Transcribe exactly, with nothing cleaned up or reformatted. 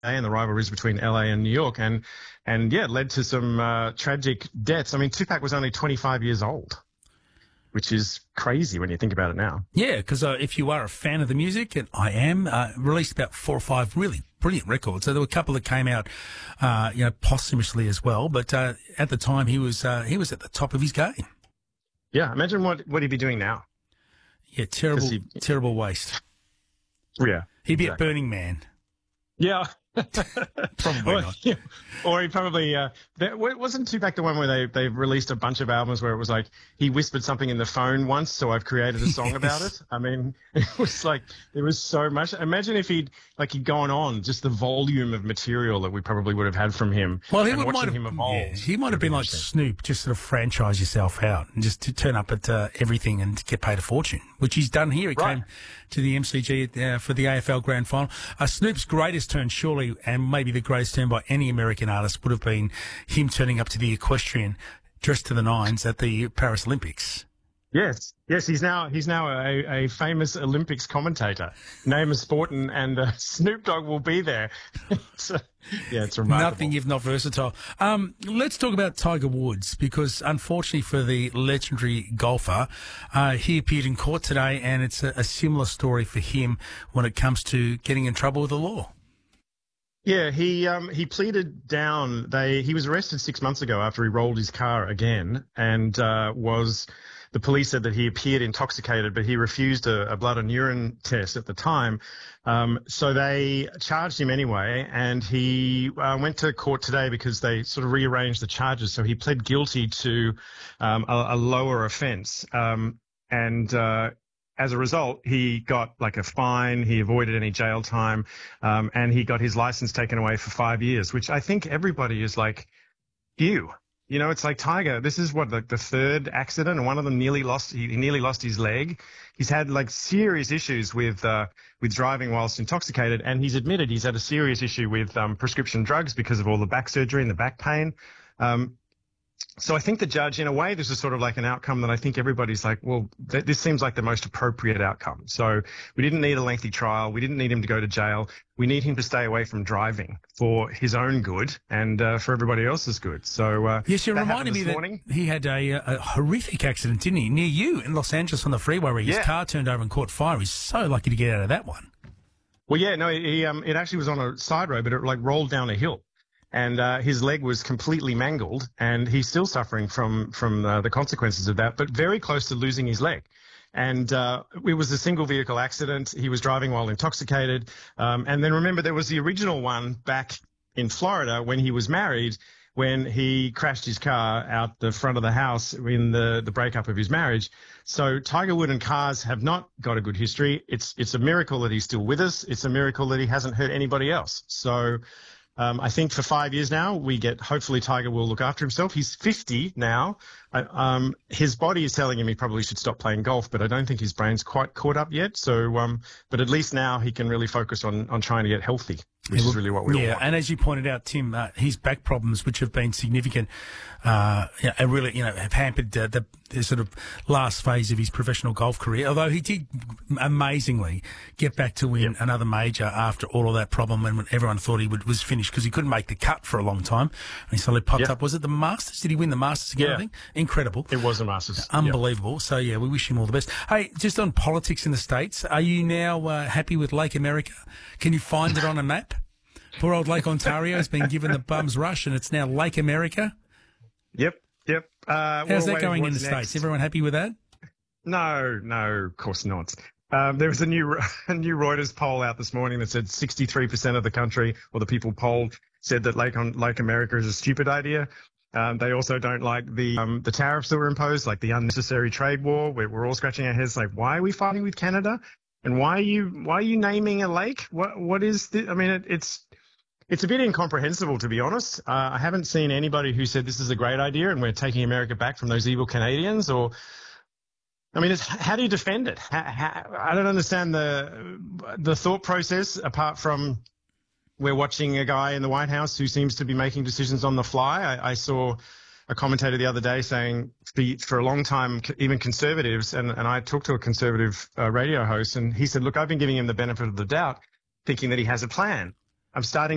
and the rivalries between L A and New York, and and yeah, it led to some uh, tragic deaths. I mean, Tupac was only twenty-five years old, which is crazy when you think about it now. Yeah, because uh, if you are a fan of the music, and I am, uh, released about four or five really brilliant records. So there were a couple that came out, uh, you know, posthumously as well. But uh, at the time, he was uh, he was at the top of his game. Yeah, imagine what what he'd be doing now. Yeah, terrible, he, terrible waste. Yeah, he'd be exactly. at Burning Man. Yeah. Probably or, not. Yeah. Or he probably uh, there, wasn't Tupac the one where they they released a bunch of albums where it was like he whispered something in the phone once, so I've created a song yes. about it. I mean, it was like there was so much. Imagine if he'd like he'd gone on, just the volume of material that we probably would have had from him. Well, he and would, watching might have, him evolve. Yeah, he might have been like Snoop, just sort of franchise yourself out and just to turn up at uh, everything and get paid a fortune, which he's done here. He right. came to the M C G uh, for the A F L Grand Final. Uh, Snoop's greatest turn, surely, and maybe the greatest turn by any American artist, would have been him turning up to the equestrian dressed to the nines at the Paris Olympics. Yes, yes, he's now he's now a, a famous Olympics commentator. Name a sport and, and uh, Snoop Dogg will be there. So, yeah, it's remarkable. Nothing if not versatile. Um, let's talk about Tiger Woods, because unfortunately for the legendary golfer, uh, he appeared in court today, and it's a, a similar story for him when it comes to getting in trouble with the law. Yeah, he um, he pleaded down. They he was arrested six months ago after he rolled his car again, and uh, was the police said that he appeared intoxicated, but he refused a, a blood and urine test at the time. Um, so they charged him anyway, and he uh, went to court today because they sort of rearranged the charges. So he pled guilty to um, a, a lower offence, um, and. Uh, As a result, he got like a fine, he avoided any jail time, um, and he got his license taken away for five years, which I think everybody is like, ew. You know, it's like Tiger. This is what, like the third accident, and one of them nearly lost, he, he nearly lost his leg. He's had like serious issues with, uh, with driving whilst intoxicated, and he's admitted he's had a serious issue with, um, prescription drugs because of all the back surgery and the back pain. Um, So I think the judge, in a way, this is sort of like an outcome that I think everybody's like, well, th- this seems like the most appropriate outcome. So we didn't need a lengthy trial. We didn't need him to go to jail. We need him to stay away from driving for his own good and uh, for everybody else's good. So uh, yes, you reminded me that morning. he had a, a horrific accident, didn't he, near you in Los Angeles on the freeway where his yeah. car turned over and caught fire. He's so lucky to get out of that one. Well, yeah, no, he um, it actually was on a side road, but it like rolled down a hill. And uh, his leg was completely mangled, and he's still suffering from from uh, the consequences of that, but very close to losing his leg. And uh, it was a single vehicle accident. He was driving while intoxicated. Um, and then remember, there was the original one back in Florida when he was married, when he crashed his car out the front of the house in the, the breakup of his marriage. So Tiger Woods and cars have not got a good history. It's, it's a miracle that he's still with us. It's a miracle that he hasn't hurt anybody else. So Um, I think for five years now, we get, hopefully Tiger will look after himself. He's fifty now. I, um, his body is telling him he probably should stop playing golf, but I don't think his brain's quite caught up yet. So, um, but at least now he can really focus on, on trying to get healthy, which is really what we yeah, all want. And as you pointed out, Tim, uh, his back problems, which have been significant, uh, you know, really, you know, have hampered uh, the, the sort of last phase of his professional golf career. Although he did amazingly get back to win yep. another major after all of that problem, and when everyone thought he would, was finished because he couldn't make the cut for a long time, and he suddenly popped yep. up. Was it the Masters? Did he win the Masters again? Yeah. I think incredible. It was the Masters. Unbelievable. Yep. So yeah, we wish him all the best. Hey, just on politics in the States, are you now uh, happy with Lake America? Can you find it on a map? Poor old Lake Ontario has been given the bum's rush, and it's now Lake America. Yep, yep. Uh, How's that going in the next. States? Everyone happy with that? No, no, of course not. Um, there was a new a new Reuters poll out this morning that said sixty-three percent of the country, or the people polled, said that Lake on Lake America is a stupid idea. Um, they also don't like the um, the tariffs that were imposed, like the unnecessary trade war. We're, we're all scratching our heads, like, why are we fighting with Canada? And why are you why are you naming a lake? What what is the? I mean, it, it's it's a bit incomprehensible, to be honest. Uh, I haven't seen anybody who said this is a great idea and we're taking America back from those evil Canadians. Or, I mean, it's, how do you defend it? How, how, I don't understand the the thought process apart from we're watching a guy in the White House who seems to be making decisions on the fly. I, I saw a commentator the other day saying for, for a long time, even conservatives, and, and I talked to a conservative uh, radio host, and he said, look, I've been giving him the benefit of the doubt, thinking that he has a plan. I'm starting